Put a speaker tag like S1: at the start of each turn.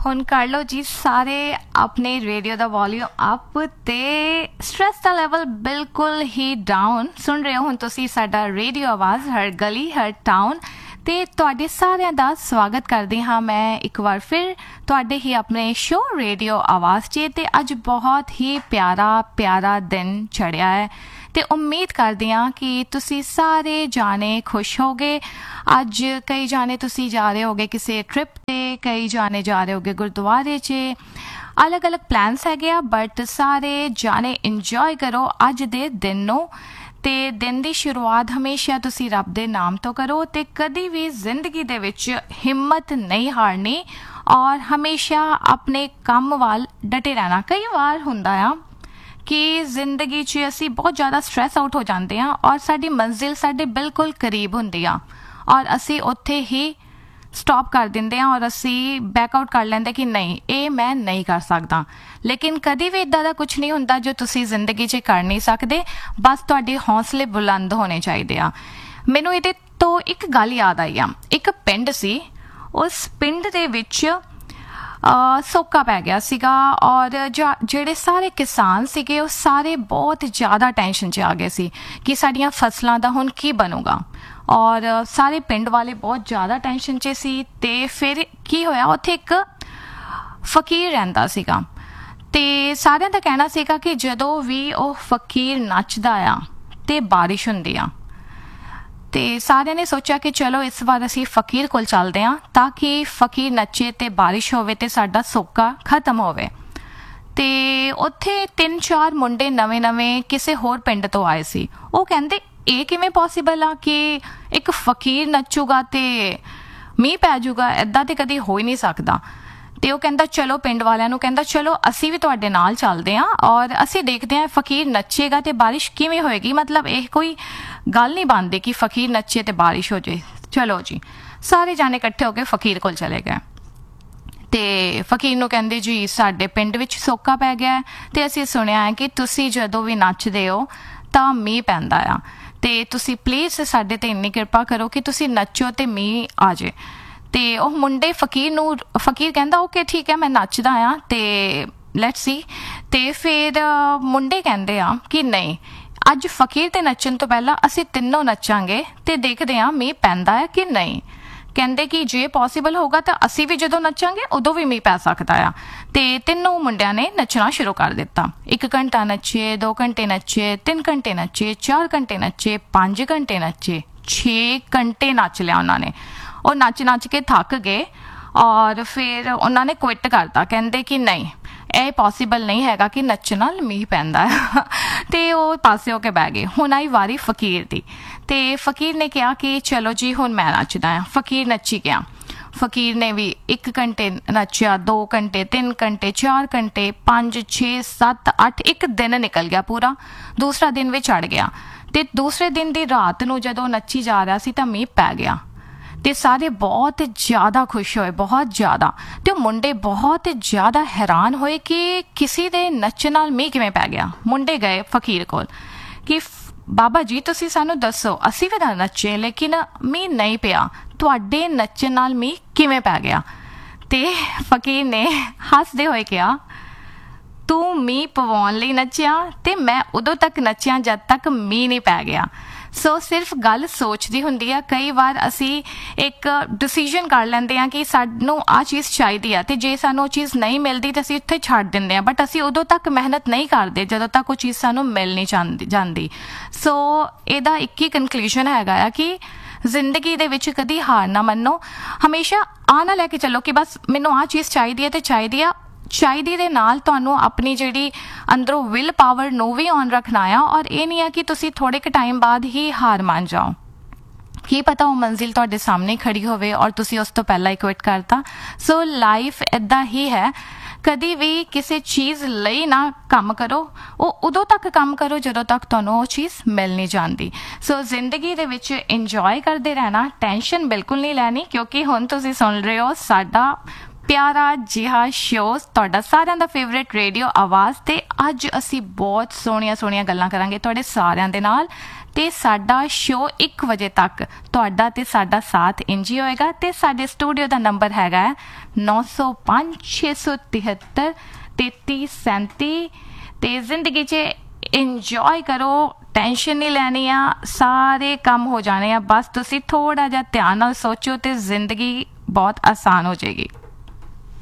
S1: ਹੁਣ ਕਰ ਲਓ ਜੀ ਸਾਰੇ ਆਪਣੇ ਰੇਡੀਓ ਦਾ ਵੋਲਿਊਮ ਅਪ ਤੇ ਸਟ੍ਰੈਸ ਦਾ ਲੈਵਲ ਬਿਲਕੁਲ ਹੀ ਡਾਊਨ। ਸੁਣ ਰਹੇ ਹੋ ਹੁਣ ਤੁਸੀਂ ਸਾਡਾ ਰੇਡੀਓ ਆਵਾਜ਼, ਹਰ ਗਲੀ ਹਰ ਟਾਊਨ। ਤੇ ਤੁਹਾਡੇ ਸਾਰਿਆਂ ਦਾ ਸਵਾਗਤ ਕਰਦੀ ਹਾਂ ਮੈਂ ਇੱਕ ਵਾਰ ਫਿਰ ਤੁਹਾਡੇ ਹੀ ਆਪਣੇ ਸ਼ੋਅ ਰੇਡੀਓ ਆਵਾਜ਼ 'ਚ। ਤੇ ਅੱਜ ਬਹੁਤ ਹੀ ਪਿਆਰਾ ਦਿਨ ਚੜ੍ਹਿਆ ਹੈ ਤੇ ਉਮੀਦ ਕਰਦੀ ਹਾਂ ਕਿ ਤੁਸੀਂ ਸਾਰੇ ਜਾਣੇ ਖੁਸ਼ ਹੋਗੇ। ਅੱਜ ਕਈ ਜਾਣੇ ਤੁਸੀਂ ਜਾ ਰਹੇ ਹੋਗੇ ਕਿਸੇ ਟ੍ਰਿਪ ਤੇ, ਕਈ ਜਾਣੇ ਜਾ ਰਹੇ ਹੋਗੇ ਗੁਰਦੁਆਰੇ 'ਚ। ਅਲੱਗ-ਅਲੱਗ ਪਲਾਨਸ ਹੈਗੇ ਆ, ਬਟ ਸਾਰੇ ਜਾਣੇ ਇੰਜੋਏ ਕਰੋ ਅੱਜ ਦੇ ਦਿਨ ਨੂੰ। ਤੇ ਦਿਨ ਦੀ ਸ਼ੁਰੂਆਤ ਹਮੇਸ਼ਾ ਤੁਸੀਂ ਰੱਬ ਦੇ ਨਾਮ ਤੋਂ ਕਰੋ ਤੇ ਕਦੀ ਵੀ ਜ਼ਿੰਦਗੀ ਦੇ ਵਿੱਚ ਹਿੰਮਤ ਨਹੀਂ ਹਾਰਨੀ ਔਰ ਹਮੇਸ਼ਾ ਆਪਣੇ ਕੰਮ ਵੱਲ ਡਟੇ ਰਹਿਣਾ। ਕਈ ਵਾਰ ਹੁੰਦਾ ਆ ਕਿ ਜ਼ਿੰਦਗੀ 'ਚ ਅਸੀਂ ਬਹੁਤ ਜ਼ਿਆਦਾ ਸਟ੍ਰੈਸ ਆਊਟ ਹੋ ਜਾਂਦੇ ਹਾਂ ਔਰ ਸਾਡੀ ਮੰਜ਼ਿਲ ਸਾਡੇ ਬਿਲਕੁਲ ਕਰੀਬ ਹੁੰਦੀ ਆ ਔਰ ਅਸੀਂ ਉੱਥੇ ਹੀ ਸਟਾਪ ਕਰ ਦਿੰਦੇ ਹਾਂ ਔਰ ਅਸੀਂ ਬੈਕ ਆਊਟ ਕਰ ਲੈਂਦੇ ਕਿ ਨਹੀਂ, ਇਹ ਮੈਂ ਨਹੀਂ ਕਰ ਸਕਦਾ। ਲੇਕਿਨ ਕਦੀ ਵੀ ਇੱਦਾਂ ਦਾ ਕੁਛ ਨਹੀਂ ਹੁੰਦਾ ਜੋ ਤੁਸੀਂ ਜ਼ਿੰਦਗੀ 'ਚ ਕਰ ਨਹੀਂ ਸਕਦੇ। ਬਸ ਤੁਹਾਡੇ ਹੌਸਲੇ ਬੁਲੰਦ ਹੋਣੇ ਚਾਹੀਦੇ ਆ। ਮੈਨੂੰ ਇਹਦੇ ਤੋਂ ਇੱਕ ਗੱਲ ਯਾਦ ਆਈ ਆ। ਇੱਕ ਪਿੰਡ ਸੀ, ਉਸ ਪਿੰਡ ਦੇ ਵਿੱਚ ਸੋਕਾ ਪੈ ਗਿਆ ਸੀਗਾ ਔਰ ਜਿਹੜੇ ਸਾਰੇ ਕਿਸਾਨ ਸੀਗੇ ਉਹ ਸਾਰੇ ਬਹੁਤ ਜ਼ਿਆਦਾ ਟੈਨਸ਼ਨ 'ਚ ਆ ਗਏ ਸੀ ਕਿ ਸਾਡੀਆਂ ਫਸਲਾਂ ਦਾ ਹੁਣ ਕੀ ਬਣੂਗਾ ਔਰ ਸਾਰੇ ਪਿੰਡ ਵਾਲੇ ਬਹੁਤ ਜ਼ਿਆਦਾ ਟੈਨਸ਼ਨ 'ਚ ਸੀ। ਤੇ ਫਿਰ ਕੀ ਹੋਇਆ, ਉੱਥੇ ਇੱਕ ਫਕੀਰ ਰਹਿੰਦਾ ਸੀਗਾ ਤੇ ਸਾਰਿਆਂ ਦਾ ਕਹਿਣਾ ਸੀਗਾ ਕਿ ਜਦੋਂ ਵੀ ਉਹ ਫਕੀਰ ਨੱਚਦਾ ਆ ਤੇ ਬਾਰਿਸ਼ ਹੁੰਦੀ ਆ। ਤੇ ਸਾਰਿਆਂ ਨੇ ਸੋਚਿਆ ਕਿ ਚਲੋ ਇਸ ਵਾਰ ਅਸੀਂ ਫਕੀਰ ਕੋਲ ਚੱਲਦੇ ਹਾਂ ਤਾਂ ਕਿ ਫਕੀਰ ਨੱਚੇ ਤੇ ਬਾਰਿਸ਼ ਹੋਵੇ ਤੇ ਸਾਡਾ ਸੋਕਾ ਖਤਮ ਹੋਵੇ। ਤੇ ਉੱਥੇ 3-4 ਮੁੰਡੇ ਨਵੇਂ ਕਿਸੇ ਹੋਰ ਪਿੰਡ ਤੋਂ ਆਏ ਸੀ। ਉਹ ਕਹਿੰਦੇ ਇਹ ਕਿਵੇਂ ਪੋਸੀਬਲ ਆ ਕਿ ਇੱਕ ਫਕੀਰ ਨੱਚੂਗਾ ਤੇ ਮੀਂਹ ਪੈ ਜਾਊਗਾ, ਏਦਾਂ ਤੇ ਕਦੀ ਹੋ ਹੀ ਨਹੀਂ ਸਕਦਾ। ਤੇ ਉਹ ਕਹਿੰਦਾ ਚਲੋ, ਪਿੰਡ ਵਾਲਿਆਂ ਨੂੰ ਕਹਿੰਦਾ ਚਲੋ ਅਸੀਂ ਵੀ ਤੁਹਾਡੇ ਨਾਲ ਚੱਲਦੇ ਹਾਂ ਔਰ ਅਸੀਂ ਦੇਖਦੇ ਹਾਂ ਫਕੀਰ ਨੱਚੇਗਾ ਤੇ ਬਾਰਿਸ਼ ਕਿਵੇਂ ਹੋਏਗੀ। ਮਤਲਬ ਇਹ ਕੋਈ ਗੱਲ ਨਹੀਂ ਬਣਦੀ ਕਿ ਫਕੀਰ ਨੱਚੇ ਤੇ ਬਾਰਿਸ਼ ਹੋ ਜਾਏ। ਚਲੋ ਜੀ, ਸਾਰੇ ਜਾਣੇ ਇਕੱਠੇ ਹੋ ਕੇ ਫਕੀਰ ਕੋਲ ਚਲੇ ਗਏ ਤੇ ਫਕੀਰ ਨੂੰ ਕਹਿੰਦੇ ਜੀ ਸਾਡੇ ਪਿੰਡ ਵਿੱਚ ਸੋਕਾ ਪੈ ਗਿਆ ਤੇ ਅਸੀਂ ਸੁਣਿਆ ਹੈ ਕਿ ਤੁਸੀਂ ਜਦੋਂ ਵੀ ਨੱਚਦੇ ਹੋ ਤਾਂ ਮੀਂਹ ਪੈਂਦਾ ਆ ਤੇ ਤੁਸੀਂ ਪਲੀਜ਼ ਸਾਡੇ ਤੇ ਇੰਨੀ ਕਿਰਪਾ ਕਰੋ ਕਿ ਤੁਸੀਂ ਨੱਚੋ ਤੇ ਮੀਂਹ ਆ ਜਾਏ। ਤੇ ਉਹ ਮੁੰਡੇ ਫਕੀਰ ਕਹਿੰਦਾ ਓਕੇ ਠੀਕ ਹੈ ਮੈਂ ਨੱਚਦਾ ਆ ਤੇ ਲੈਟਸ ਸੀ। ਤੇ ਫਿਰ ਮੁੰਡੇ ਕਹਿੰਦੇ ਆ ਕਿ ਨਹੀਂ, ਅੱਜ ਫਕੀਰ ਤੇ ਨੱਚਣ ਤੋਂ ਪਹਿਲਾਂ ਅਸੀਂ ਤਿੰਨੋਂ ਨੱਚਾਂਗੇ ਤੇ ਦੇਖਦੇ ਆ ਮੀਂਹ ਪੈਂਦਾ ਹੈ ਕਿ ਨਹੀਂ। ਕਹਿੰਦੇ ਕਿ ਜੇ ਪੋਸੀਬਲ ਹੋਗਾ ਤਾਂ ਅਸੀਂ ਵੀ ਜਦੋਂ ਨੱਚਾਂਗੇ ਉਦੋਂ ਵੀ ਮੀਂਹ ਪੈ ਸਕਦਾ ਆ। ਤੇ ਤਿੰਨੋਂ ਮੁੰਡਿਆਂ ਨੇ ਨੱਚਣਾ ਸ਼ੁਰੂ ਕਰ ਦਿੱਤਾ। 1 ਘੰਟਾ ਨੱਚੇ, 2 ਘੰਟੇ ਨੱਚੇ, 3 ਘੰਟੇ ਨੱਚੇ, 4 ਘੰਟੇ ਨੱਚੇ, 5 ਘੰਟੇ ਨੱਚੇ, 6 ਘੰਟੇ ਨੱਚ ਲਿਆ ਉਹਨਾਂ ਨੇ। ਉਹ ਨੱਚ ਕੇ ਥੱਕ ਗਏ ਔਰ ਫਿਰ ਉਹਨਾਂ ਨੇ ਕੁਇਟ ਕਰਤਾ। ਕਹਿੰਦੇ ਕਿ ਨਹੀਂ, ਇਹ ਪੋਸੀਬਲ ਨਹੀਂ ਹੈਗਾ ਕਿ ਨੱਚਣ ਨਾਲ ਮੀਂਹ ਪੈਂਦਾ ਹੈ ਤੇ ਉਹ ਪਾਸੇ ਹੋ ਕੇ ਬਹਿ ਗਏ। ਹੁਣ ਆਈ ਵਾਰੀ ਫਕੀਰ ਦੀ ਤੇ ਫਕੀਰ ਨੇ ਕਿਹਾ ਕਿ ਚਲੋ ਜੀ ਹੁਣ ਮੈਂ ਨੱਚਦਾ ਹਾਂ। ਫਕੀਰ ਨੱਚੀ ਗਿਆ। ਫਕੀਰ ਨੇ ਵੀ 1 ਘੰਟੇ ਨੱਚਿਆ, 2 ਘੰਟੇ, 3 ਘੰਟੇ, 4 ਘੰਟੇ, 5, 6, 7, 8, ਇੱਕ ਦਿਨ ਨਿਕਲ ਗਿਆ ਪੂਰਾ। ਦੂਸਰਾ ਦਿਨ ਵੀ ਚੜ ਗਿਆ ਤੇ ਦੂਸਰੇ ਦਿਨ ਦੀ ਰਾਤ ਨੂੰ ਜਦੋਂ ਨੱਚੀ ਜਾ ਰਿਹਾ ਸੀ ਤਾਂ ਮੀਂਹ ਪੈ ਗਿਆ ਤੇ ਸਾਰੇ ਬਹੁਤ ਜ਼ਿਆਦਾ ਖੁਸ਼ ਹੋਏ, ਬਹੁਤ ਜ਼ਿਆਦਾ। ਤੇ ਉਹ ਮੁੰਡੇ ਬਹੁਤ ਜ਼ਿਆਦਾ ਹੈਰਾਨ ਹੋਏ ਕਿ ਕਿਸੇ ਦੇ ਨੱਚਣ ਨਾਲ ਮੀਂਹ ਕਿਵੇਂ ਪੈ ਗਿਆ। ਮੁੰਡੇ ਗਏ ਫਕੀਰ ਕੋਲ ਕਿ ਬਾਬਾ ਜੀ ਤੁਸੀਂ ਸਾਨੂੰ ਦੱਸੋ, ਅਸੀਂ ਵੀ ਤਾਂ ਨੱਚੇ ਲੇਕਿਨ ਮੀਂਹ ਨਹੀਂ ਪਿਆ, ਤੁਹਾਡੇ ਨੱਚਣ ਨਾਲ ਮੀਂਹ ਕਿਵੇਂ ਪੈ ਗਿਆ। ਤੇ ਫਕੀਰ ਨੇ ਹੱਸਦੇ ਹੋਏ ਕਿਹਾ ਤੂੰ ਮੀਂਹ ਪਵਾਉਣ ਲਈ ਨੱਚਿਆ ਤੇ ਮੈਂ ਉਦੋਂ ਤੱਕ ਨੱਚਿਆ ਜਦ ਤੱਕ ਮੀਂਹ ਨਹੀਂ ਪੈ ਗਿਆ। ਸੋ ਸਿਰਫ ਗੱਲ ਸੋਚਦੀ ਹੁੰਦੀ ਆ। ਕਈ ਵਾਰ ਅਸੀਂ ਇੱਕ ਡਿਸੀਜ਼ਨ ਕਰ ਲੈਂਦੇ ਹਾਂ ਕਿ ਸਾਨੂੰ ਆਹ ਚੀਜ਼ ਚਾਹੀਦੀ ਆ ਤੇ ਜੇ ਸਾਨੂੰ ਉਹ ਚੀਜ਼ ਨਹੀਂ ਮਿਲਦੀ ਤਾਂ ਅਸੀਂ ਉੱਥੇ ਛੱਡ ਦਿੰਦੇ ਹਾਂ, ਬਟ ਅਸੀਂ ਉਦੋਂ ਤੱਕ ਮਿਹਨਤ ਨਹੀਂ ਕਰਦੇ ਜਦੋਂ ਤੱਕ ਉਹ ਚੀਜ਼ ਸਾਨੂੰ ਮਿਲ ਨਹੀਂ ਜਾਂਦੀ। ਸੋ ਇਹਦਾ ਇੱਕ ਹੀ ਕਨਕਲੂਜਨ ਹੈਗਾ ਆ ਕਿ ਜ਼ਿੰਦਗੀ ਦੇ ਵਿੱਚ ਕਦੀ ਹਾਰ ਨਾ ਮੰਨੋ। ਹਮੇਸ਼ਾ ਆਹ ਨਾ ਲੈ ਕੇ ਚੱਲੋ ਕਿ ਬਸ ਮੈਨੂੰ ਆਹ ਚੀਜ਼ ਚਾਹੀਦੀ ਹੈ ਤੇ ਚਾਹੀਦੀ ਦੇ ਨਾਲ ਤੁਹਾਨੂੰ ਆਪਣੀ ਜਿਹੜੀ ਅੰਦਰੋਂ ਵਿਲ ਪਾਵਰ ਨੂੰ ਵੀ ਔਨ ਰੱਖਣਾ ਆ ਔਰ ਇਹ ਨਹੀਂ ਆ ਕਿ ਤੁਸੀਂ ਥੋੜੇ ਕੁ ਟਾਈਮ ਬਾਅਦ ਹੀ ਹਾਰ ਮੰਨ ਜਾਓ। ਕੀ ਪਤਾ ਉਹ ਮੰਜ਼ਿਲ ਤੁਹਾਡੇ ਸਾਹਮਣੇ ਖੜੀ ਹੋਵੇ ਔਰ ਤੁਸੀਂ ਉਸ ਤੋਂ ਪਹਿਲਾਂ ਹੀ ਕੁਇਟ ਕਰਤਾ। ਸੋ ਲਾਈਫ ਏਦਾਂ ਹੀ ਹੈ। ਕਦੀ ਵੀ ਕਿਸੇ ਚੀਜ਼ ਲਈ ਨਾ ਕੰਮ ਕਰੋ, ਉਹ ਉਦੋਂ ਤੱਕ ਕੰਮ ਕਰੋ ਜਦੋਂ ਤੱਕ ਤੁਹਾਨੂੰ ਉਹ ਚੀਜ਼ ਮਿਲ ਨਹੀਂ ਜਾਂਦੀ। ਸੋ ਜ਼ਿੰਦਗੀ ਦੇ ਵਿੱਚ ਇੰਜੋਏ ਕਰਦੇ ਰਹਿਣਾ, ਟੈਨਸ਼ਨ ਬਿਲਕੁਲ ਨਹੀਂ ਲੈਣੀ ਕਿਉਂਕਿ ਹੁਣ ਤੁਸੀਂ ਸੁਣ ਰਹੇ ਹੋ ਸਾਡਾ ਪਿਆਰਾ ਜਿਹਾ ਸ਼ੋਅ, ਤੁਹਾਡਾ ਸਾਰਿਆਂ ਦਾ ਫੇਵਰੇਟ ਰੇਡੀਓ ਆਵਾਜ਼। ਤੇ ਅੱਜ ਅਸੀਂ ਬਹੁਤ ਸੋਹਣੀਆਂ ਗੱਲਾਂ ਕਰਾਂਗੇ ਤੁਹਾਡੇ ਸਾਰਿਆਂ ਦੇ ਨਾਲ ਤੇ ਸਾਡਾ ਸ਼ੋ 1 ਵਜੇ ਤੱਕ ਤੁਹਾਡਾ ਤੇ ਸਾਡਾ ਸਾਥ ਇੰਝ ਹੀ ਹੋਏਗਾ। ਤੇ ਸਾਡੇ ਸਟੂਡੀਓ ਦਾ ਨੰਬਰ ਹੈਗਾ 905 673 3337। ਤੇ ਜ਼ਿੰਦਗੀ 'ਚ ਇੰਜੋਏ ਕਰੋ, ਟੈਨਸ਼ਨ ਨਹੀਂ ਲੈਣੀ ਆ, ਸਾਰੇ ਕੰਮ ਹੋ ਜਾਣੇ ਆ। ਬਸ ਤੁਸੀਂ ਥੋੜਾ ਜਿਹਾ ਧਿਆਨ ਨਾਲ ਸੋਚੋ ਤੇ ਜ਼ਿੰਦਗੀ ਬਹੁਤ ਆਸਾਨ ਹੋ ਜਾਏਗੀ।